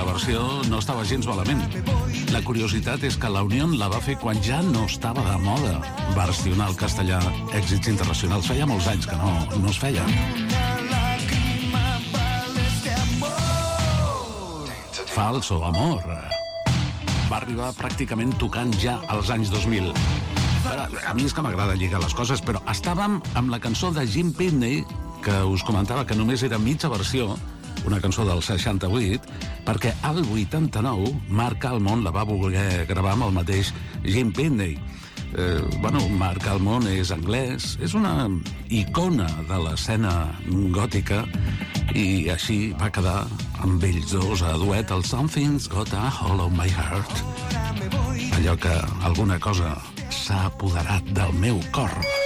la versió no estava gens malament. La curiositat és que la Unión la va fer quan ja no estava de moda versionar el castellà èxits internacionals. Feia molts anys que no es feia. Falso amor. Va arribar pràcticament tocant ja als anys 2000. A mi és que m'agrada lligar les coses, però estàvem amb la cançó de Jim Pitney, que us comentava que només era mitja versió, una cançó del 68, perquè al 89 Marc Almond la va voler gravar amb el mateix Jim Pitney. Marc Almond és anglès, és una icona de l'escena gòtica, i així va quedar amb ells dos a duet el Something's Got a Hole in My Heart. Allò que alguna cosa s'ha apoderat del meu cor.